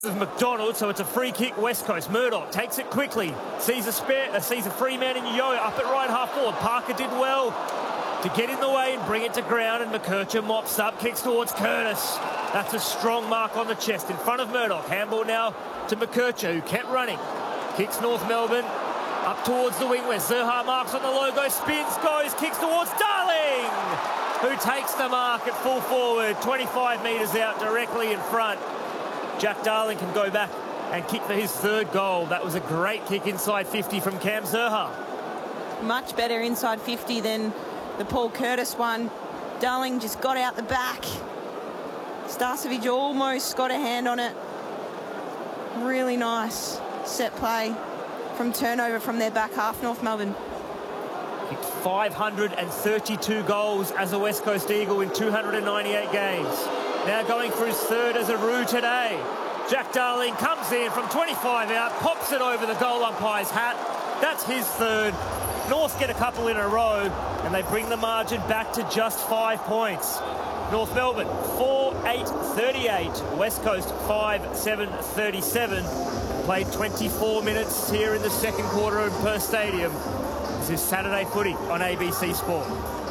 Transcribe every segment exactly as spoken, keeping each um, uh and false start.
Of McDonald, so it's a free kick. West Coast. Murdoch takes it quickly, sees a spare, uh, sees a free man in Yo up at right half forward. Parker did well to get in the way and bring it to ground, and McKercher mops up, kicks towards Curtis. That's a strong mark on the chest in front of Murdoch. Handball now to McKercher, who kept running. Kicks North Melbourne up towards the wing where Zerha marks on the logo, spins, goes, kicks towards Darling, who takes the mark at full forward, twenty-five metres out directly in front. Jack Darling can go back and kick for his third goal. That was a great kick inside fifty from Cam Zerha. Much better inside fifty than the Paul Curtis one. Darling just got out the back. Starcevic almost got a hand on it. Really nice set play from turnover from their back half, North Melbourne. Kicked five hundred thirty-two goals as a West Coast Eagle in two hundred ninety-eight games. Now going for his third as a Roo today. Jack Darling comes in from twenty-five out, pops it over the goal umpire's hat. That's his third. North get a couple in a row, and they bring the margin back to just five points. North Melbourne, four eight thirty-eight. West Coast, five seven thirty-seven. Played twenty-four minutes here in the second quarter of Perth Stadium. This is Saturday footy on A B C Sport.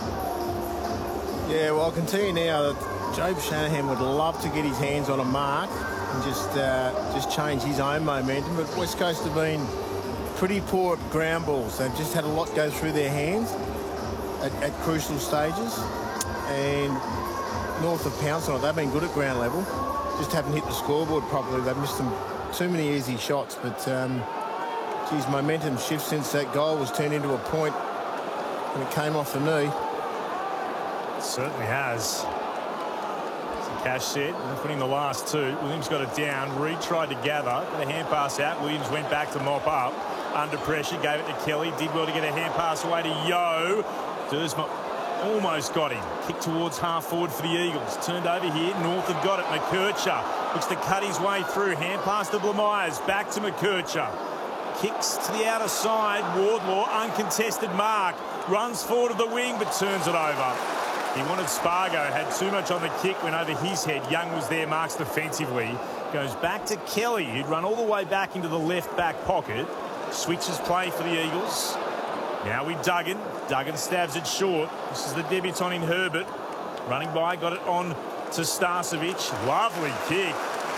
Yeah, well, I'll continue now. Jobe Shanahan would love to get his hands on a mark and just uh, just change his own momentum, but West Coast have been pretty poor at ground balls. They've just had a lot go through their hands at, at crucial stages, and North have pounced on it. They've been good at ground level, just haven't hit the scoreboard properly. They've missed some too many easy shots, but um, geez, momentum shift since that goal was turned into a point when it came off the knee. It certainly has. Cash set, and putting the last two. Williams got it down. Reid tried to gather, got a hand pass out. Williams went back to mop up. Under pressure, gave it to Kelly. Did well to get a hand pass away to Yo. Dersma almost got him. Kick towards half forward for the Eagles. Turned over here. North have got it. McKercher looks to cut his way through. Hand pass to Blamires. Back to McKercher. Kicks to the outer side. Wardlaw, uncontested mark. Runs forward to the wing, but turns it over. He wanted Spargo, had too much on the kick, went over his head. Young was there, marks defensively. Goes back to Kelly, who'd run all the way back into the left back pocket. Switches play for the Eagles. Now with Duggan. Duggan stabs it short. This is the debutant in Herbert. Running by, got it on to Starcevic. Lovely kick.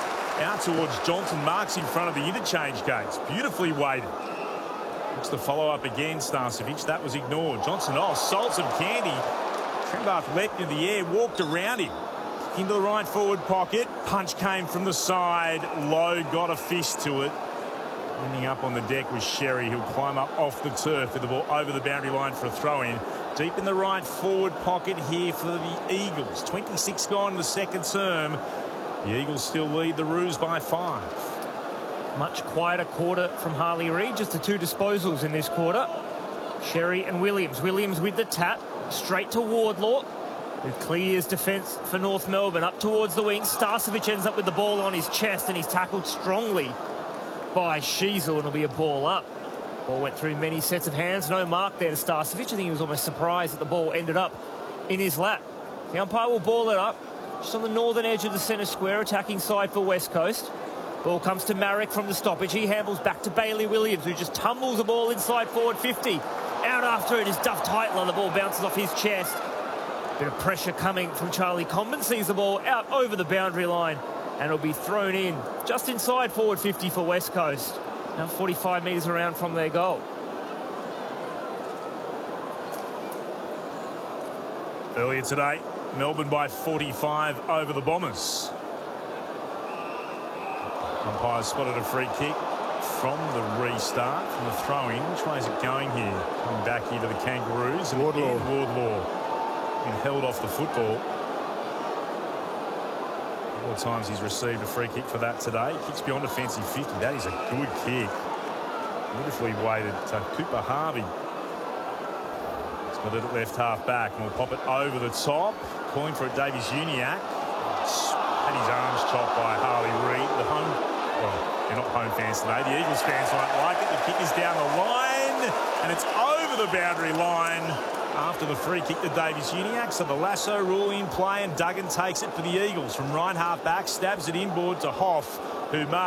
Out towards Johnson, marks in front of the interchange gates. Beautifully weighted. Looks to follow up again, Starcevic. That was ignored. Johnson off, sold some candy. Trembath leapt in the air, walked around him. Into the right forward pocket. Punch came from the side. Lowe got a fist to it. Ending up on the deck was Sherry, who'll climb up off the turf with the ball over the boundary line for a throw-in. Deep in the right forward pocket here for the Eagles. twenty-six gone in the second term. The Eagles still lead the Roos by five. Much quieter quarter from Harley Reid. Just the two disposals in this quarter. Sherry and Williams. Williams with the tap. Straight to Wardlaw, who clears defence for North Melbourne. Up towards the wing. Starcevic ends up with the ball on his chest, and he's tackled strongly by Sheasel, and it'll be a ball up. Ball went through many sets of hands. No mark there to Starcevic. I think he was almost surprised that the ball ended up in his lap. The umpire will ball it up. Just on the northern edge of the centre square, attacking side for West Coast. Ball comes to Marek from the stoppage. He handles back to Bailey Williams, who just tumbles the ball inside forward fifty. Out after it is Duff Tytler. The ball bounces off his chest. Bit of pressure coming from Charlie Comben. Sees the ball out over the boundary line, and it'll be thrown in just inside forward fifty for West Coast. Now forty-five metres around from their goal. Earlier today, Melbourne by forty-five over the Bombers. Umpire spotted a free kick from the restart, from the throw-in. Which way is it going here? Coming back here to the Kangaroos. And Wardlaw. Wardlaw been held off the football. All times he's received a free kick for that today. Kicks beyond offensive fifty. That is a good kick. Beautifully weighted to Cooper Harvey. He's got it at left half back, and we'll pop it over the top. Calling for it, Davies Uniacke. Had his arms chopped by Harley Reid. The home, well, they're not home fans today. The Eagles fans might like it. The kick is down the line, and it's over the boundary line after the free kick to Davies Uniacke. So the lasso rule in play, and Duggan takes it for the Eagles from right half back, stabs it inboard to Hoff, who marks.